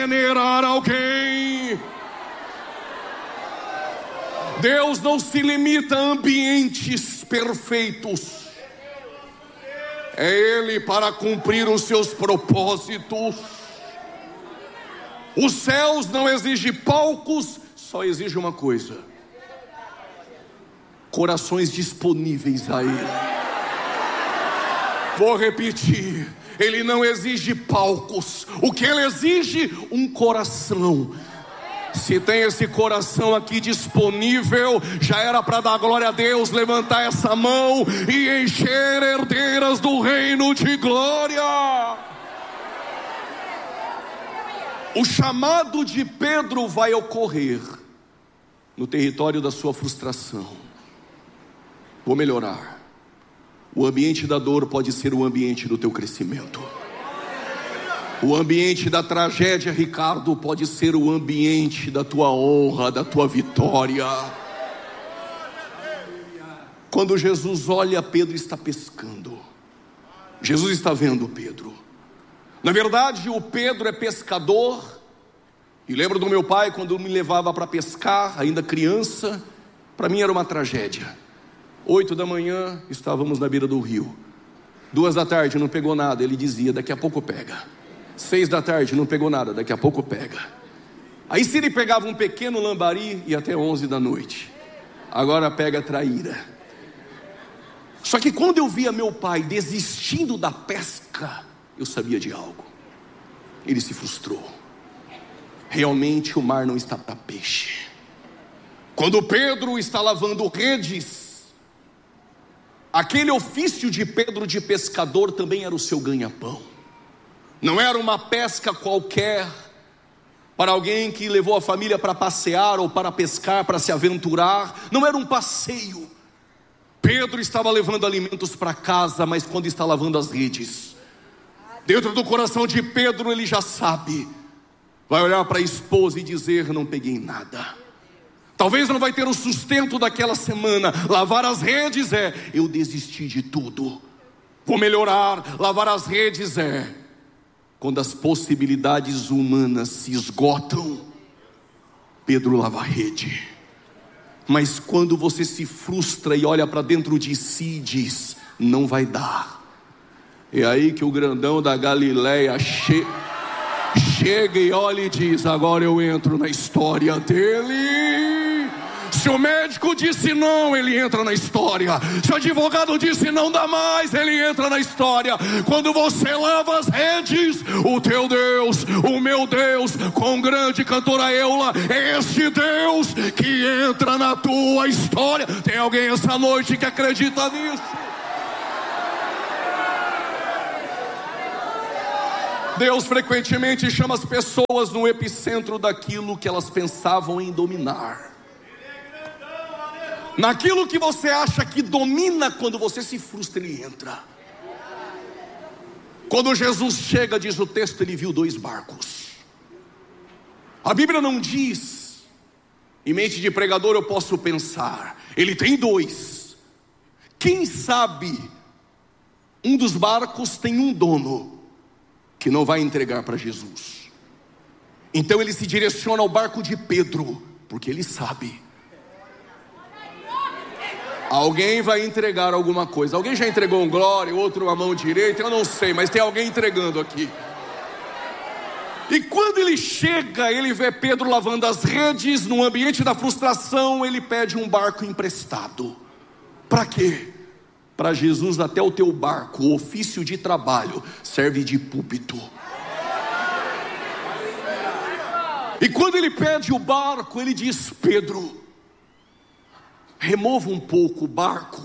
regenerar alguém. Deus não se limita a ambientes perfeitos. É Ele para cumprir os seus propósitos. Os céus não exigem palcos, só exige uma coisa: corações disponíveis a Ele. Vou repetir: Ele não exige palcos, o que Ele exige? Um coração. Se tem esse coração aqui disponível, já era para dar glória a Deus, levantar essa mão e encher herdeiras do reino de glória. O chamado de Pedro vai ocorrer no território da sua frustração. Vou melhorar. O ambiente da dor pode ser o ambiente do teu crescimento. O ambiente da tragédia, Ricardo, pode ser o ambiente da tua honra, da tua vitória. Quando Jesus olha, Pedro está pescando. Jesus está vendo Pedro. Na verdade, o Pedro é pescador. E lembro do meu pai quando me levava para pescar, ainda criança. Para mim era uma tragédia. 8 da manhã, estávamos na beira do rio. 2 da tarde, não pegou nada. Ele dizia: daqui a pouco pega. 6 da tarde, não pegou nada, daqui a pouco pega. Aí se ele pegava um pequeno lambari, ia até 11 da noite. Agora pega traíra. Só que quando eu via meu pai desistindo da pesca, eu sabia de algo. Ele se frustrou. Realmente o mar não está para peixe. Quando Pedro está lavando redes, aquele ofício de Pedro de pescador também era o seu ganha-pão. Não era uma pesca qualquer, para alguém que levou a família para passear ou para pescar, para se aventurar. Não era um passeio. Pedro estava levando alimentos para casa, mas quando está lavando as redes, dentro do coração de Pedro ele já sabe. Vai olhar para a esposa e dizer: não peguei nada. Talvez não vai ter o sustento daquela semana. Lavar as redes eu desisti de tudo. Vou melhorar. Lavar as redes quando as possibilidades humanas se esgotam, Pedro lava a rede. Mas quando você se frustra e olha para dentro de si e diz: não vai dar, é aí que o grandão da Galileia chega e olha e diz: agora eu entro na história dele. Se o médico disse não, ele entra na história. Se o advogado disse não dá mais, ele entra na história. Quando você lava as redes, o teu Deus, o meu Deus, com grande cantora Eula, é este Deus que entra na tua história. Tem alguém essa noite que acredita nisso? Deus frequentemente chama as pessoas no epicentro daquilo que elas pensavam em dominar. Naquilo que você acha que domina, quando você se frustra, ele entra. Quando Jesus chega, diz o texto, ele viu 2 barcos. A Bíblia não diz. Em mente de pregador eu posso pensar: ele tem 2. Quem sabe um dos barcos tem um dono que não vai entregar para Jesus. Então ele se direciona ao barco de Pedro, porque ele sabe: alguém vai entregar alguma coisa. Alguém já entregou um glória, outro uma mão direita, eu não sei, mas tem alguém entregando aqui. E quando ele chega, ele vê Pedro lavando as redes. No ambiente da frustração, ele pede um barco emprestado. Para quê? Para Jesus, até o teu barco, o ofício de trabalho, serve de púlpito. E quando ele pede o barco, ele diz: Pedro, remova um pouco o barco,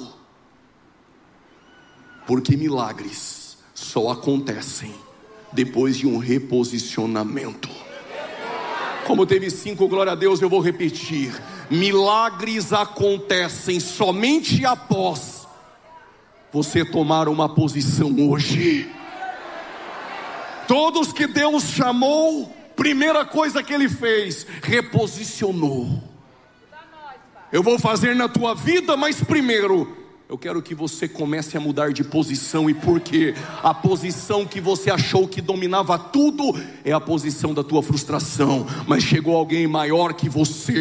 porque milagres só acontecem depois de um reposicionamento. Como teve 5, glória a Deus, eu vou repetir: milagres acontecem somente após você tomar uma posição hoje. Todos que Deus chamou, primeira coisa que Ele fez, reposicionou. Eu vou fazer na tua vida, mas primeiro Eu quero que você comece a mudar de posição. E por quê? A posição que você achou que dominava tudo é a posição da tua frustração. Mas chegou alguém maior que você.